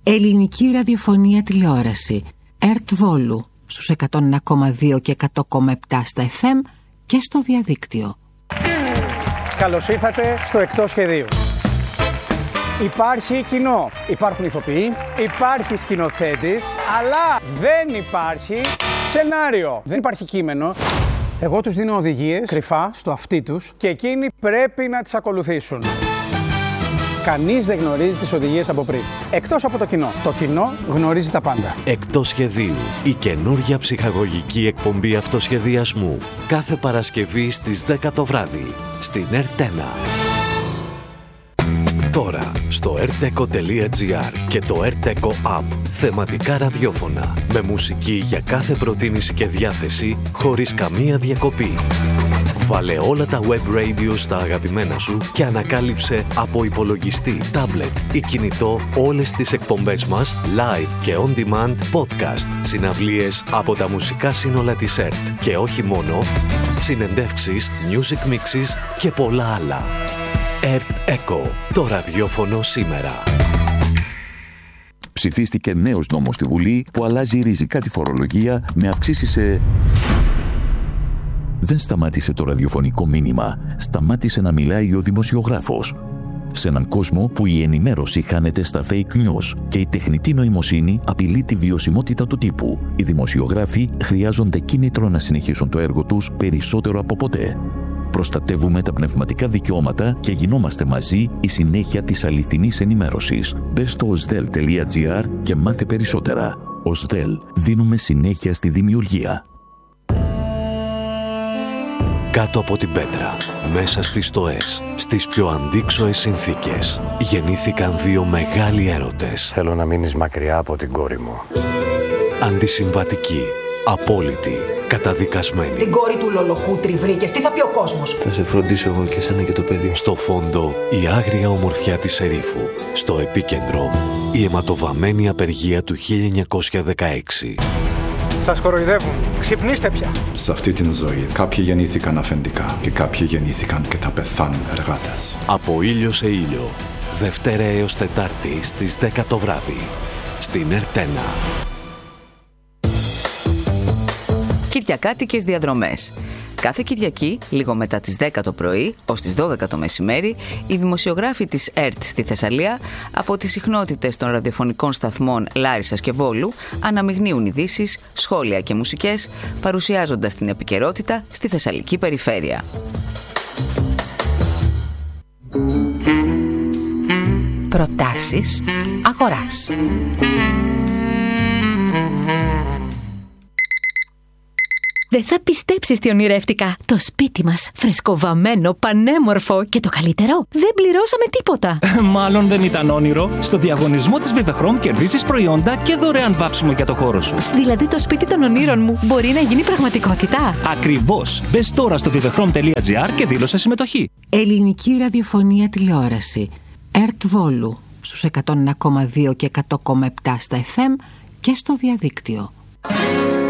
Ελληνική ραδιοφωνία τηλεόραση. ΕΡΤ Βόλου στους 101,2 και 100,7 στα FM και στο διαδίκτυο. Καλώς ήρθατε στο Εκτός Σχεδίου. Υπάρχει κοινό, υπάρχουν ηθοποιοί, υπάρχει σκηνοθέτης, αλλά δεν υπάρχει σενάριο. Δεν υπάρχει κείμενο. Εγώ τους δίνω οδηγίες κρυφά στο αυτί τους και εκείνοι πρέπει να τις ακολουθήσουν. Κανείς δεν γνωρίζει τις οδηγίες από πριν. Εκτός από το κοινό. Το κοινό γνωρίζει τα πάντα. Εκτός Σχεδίου. Η καινούργια ψυχαγωγική εκπομπή αυτοσχεδιασμού. Κάθε Παρασκευή στις 10 το βράδυ. Στην ΕΡΤ1. Τώρα στο rteco.gr και το rteco app. Θεματικά ραδιόφωνα. Με μουσική για κάθε προτίμηση και διάθεση, χωρίς καμία διακοπή. Βάλε όλα τα web radio στα αγαπημένα σου και ανακάλυψε από υπολογιστή, τάμπλετ ή κινητό όλες τις εκπομπές μας live και on demand podcast, συναυλίες από τα μουσικά σύνολα της ΕΡΤ και όχι μόνο, συνεντεύξεις, music mixes και πολλά άλλα. ΕΡΤ Echo, το ραδιόφωνο σήμερα. Ψηφίστηκε νέος νόμος στη Βουλή που αλλάζει ριζικά τη φορολογία με αυξήσεις σε... Δεν σταμάτησε το ραδιοφωνικό μήνυμα, σταμάτησε να μιλάει ο δημοσιογράφος. Σε έναν κόσμο που η ενημέρωση χάνεται στα fake news και η τεχνητή νοημοσύνη απειλεί τη βιωσιμότητα του τύπου, οι δημοσιογράφοι χρειάζονται κίνητρο να συνεχίσουν το έργο τους περισσότερο από ποτέ. Προστατεύουμε τα πνευματικά δικαιώματα και γινόμαστε μαζί η συνέχεια της αληθινής ενημέρωσης. Μπες στο osdel.gr και μάθε περισσότερα. Osdel, δίνουμε συνέχεια στη δημιουργία. Κάτω από την πέτρα, μέσα στις στοές, στις πιο αντίξωες συνθήκες, γεννήθηκαν δύο μεγάλοι έρωτες. Θέλω να μείνεις μακριά από την κόρη μου. Αντισυμβατικοί, απόλυτοι, καταδικασμένοι. Την κόρη του Λολοκούτρι βρήκες, τι θα πει ο κόσμος. Θα σε φροντίσω εγώ και εσένα και το παιδί. Στο φόντο, η άγρια ομορφιά της ερήφου. Στο επίκεντρο, η αιματοβαμμένη απεργία του 1916. Σας κοροϊδεύουν. Ξυπνήστε πια. Σε αυτή την ζωή κάποιοι γεννήθηκαν αφεντικά και κάποιοι γεννήθηκαν και θα πεθάνουν εργάτες. Από ήλιο σε ήλιο, Δευτέρα έως Τετάρτη στις 10 το βράδυ. Στην ΕΡΤ1. Κυριακάτικες διαδρομές. Κάθε Κυριακή, λίγο μετά τις 10 το πρωί, ως τις 12 το μεσημέρι, οι δημοσιογράφοι της ΕΡΤ στη Θεσσαλία, από τις συχνότητες των ραδιοφωνικών σταθμών Λάρισσας και Βόλου, αναμειγνύουν ειδήσεις, σχόλια και μουσικές, παρουσιάζοντας την επικαιρότητα στη Θεσσαλική περιφέρεια. Προτάσεις αγοράς. Δεν θα πιστέψεις τι ονειρεύτηκα. Το σπίτι μας, φρεσκοβαμμένο, πανέμορφο και το καλύτερο, δεν πληρώσαμε τίποτα. Μάλλον δεν ήταν όνειρο. Στο διαγωνισμό της Vivechrome κερδίζεις προϊόντα και δωρεάν βάψιμο για το χώρο σου. Δηλαδή το σπίτι των ονείρων μου μπορεί να γίνει πραγματικότητα. Ακριβώς. Μπες τώρα στο vivechrome.gr και δήλωσε συμμετοχή. Ελληνική ραδιοφωνία τηλεόραση. ΕΡΤ Βόλου στους 101,2 και 100,7 στα FM και στο διαδίκτυο.